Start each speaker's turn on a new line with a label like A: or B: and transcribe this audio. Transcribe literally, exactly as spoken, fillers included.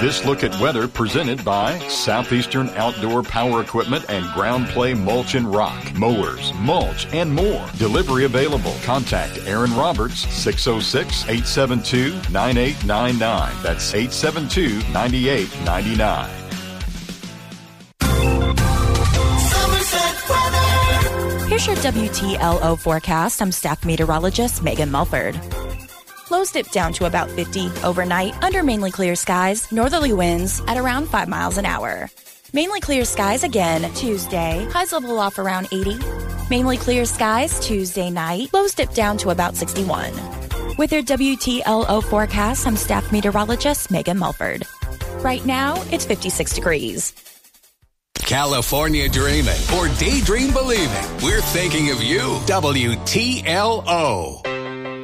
A: This look at weather presented by Southeastern Outdoor Power Equipment and Ground Play Mulch and Rock, mowers, mulch, and more. Delivery available. Contact Aaron Roberts, six oh six, eight seven two, nine eight nine nine. That's eight seven two, nine eight nine nine.
B: Here's your W T L O forecast. I'm staff meteorologist Megan Mulford. Lows dip down to about fifty overnight under mainly clear skies, northerly winds at around five miles an hour. Mainly clear skies again Tuesday, highs level off around eighty. Mainly clear skies Tuesday night, lows dip down to about sixty-one. With your W T L O forecast, I'm staff meteorologist Megan Mulford. Right now, it's fifty-six degrees.
C: California dreaming or daydream believing. We're thinking of you. W T L O.